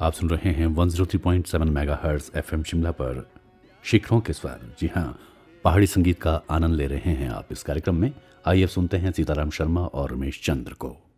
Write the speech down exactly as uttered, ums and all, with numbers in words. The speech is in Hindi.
आप सुन रहे हैं one zero three point seven megahertz FM Shimla पर शिखरों के स्वर। जी हाँ, पहाड़ी संगीत का आनंद ले रहे हैं आप इस कार्यक्रम में। आइए सुनते हैं सीताराम शर्मा और रमेश चंद्र को।